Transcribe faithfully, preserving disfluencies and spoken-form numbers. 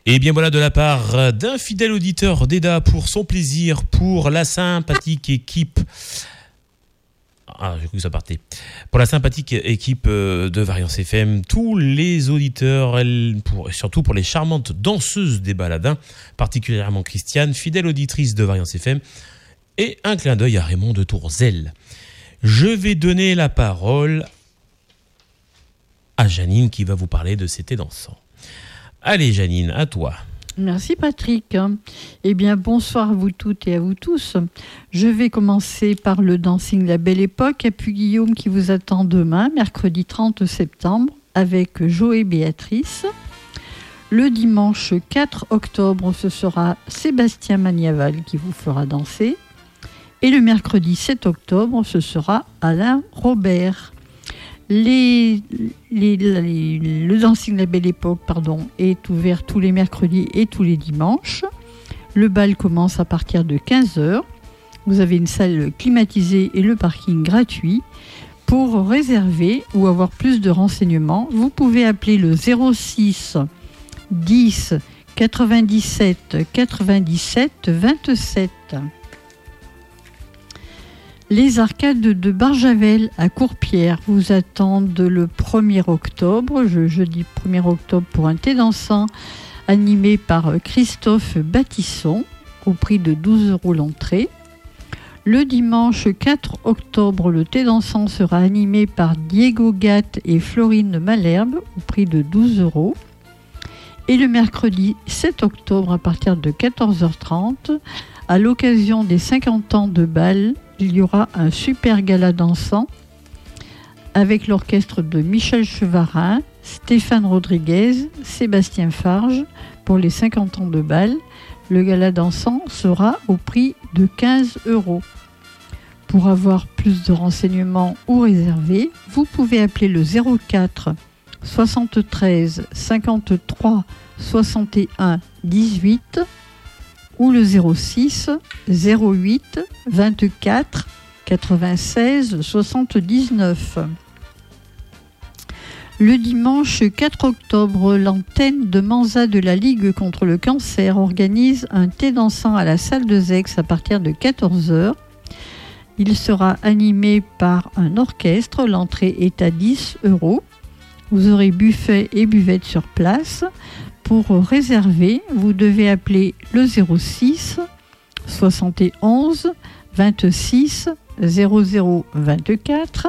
Et bien voilà, de la part d'un fidèle auditeur d'Eda, pour son plaisir, pour la sympathique équipe... Ah, j'ai cru que ça partait. Pour la sympathique équipe de Variance F M, tous les auditeurs, pour, surtout pour les charmantes danseuses des baladins, particulièrement Christiane, fidèle auditrice de Variance F M, et un clin d'œil à Raymond de Tourzel. Je vais donner la parole à Janine qui va vous parler de C'était dansant. Allez Janine, à toi. Merci Patrick. Eh bien, bonsoir à vous toutes et à vous tous. Je vais commencer par le dancing La Belle Époque à Puy-Guillaume qui vous attend demain, mercredi trente septembre, avec Jo et Béatrice. Le dimanche quatre octobre, ce sera Sébastien Magnaval qui vous fera danser. Et le mercredi sept octobre, ce sera Alain Robert. Les, les, les, le dancing La Belle Époque pardon, est ouvert tous les mercredis et tous les dimanches. Le bal commence à partir de quinze heures. Vous avez une salle climatisée et le parking gratuit. Pour réserver ou avoir plus de renseignements, vous pouvez appeler le zéro six dix quatre-vingt-dix-sept quatre-vingt-dix-sept vingt-sept. Les arcades de Barjavel à Courpierre vous attendent le premier octobre, je, jeudi premier octobre, pour un thé dansant animé par Christophe Bâtisson au prix de douze euros l'entrée. Le dimanche quatre octobre, le thé dansant sera animé par Diego Gatt et Florine Malherbe au prix de douze euros. Et le mercredi sept octobre, à partir de quatorze heures trente, à l'occasion des cinquante ans de bal, il y aura un super gala dansant avec l'orchestre de Michel Chevarin, Stéphane Rodriguez, Sébastien Farge pour les cinquante ans de bal. Le gala dansant sera au prix de quinze euros. Pour avoir plus de renseignements ou réserver, vous pouvez appeler le zéro quatre soixante-treize cinquante-trois soixante et un dix-huit ou le zéro six zéro huit vingt-quatre quatre-vingt-seize soixante-dix-neuf. Le dimanche quatre octobre, l'antenne de Manza de la Ligue contre le cancer organise un thé dansant à la salle de Zex à partir de quatorze heures. Il sera animé par un orchestre. L'entrée est à dix euros. Vous aurez buffet et buvette sur place. Pour réserver, vous devez appeler le zéro six soixante et onze vingt-six zéro zéro vingt-quatre